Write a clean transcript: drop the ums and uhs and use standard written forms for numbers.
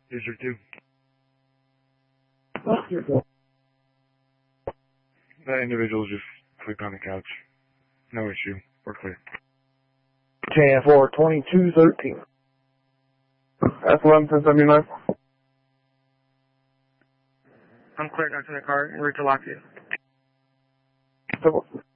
District 2. That individual just sleeping on the couch. No issue. We're clear. JF4 2213. That's 1179. I'm clear. Got in the car and ready to lock you.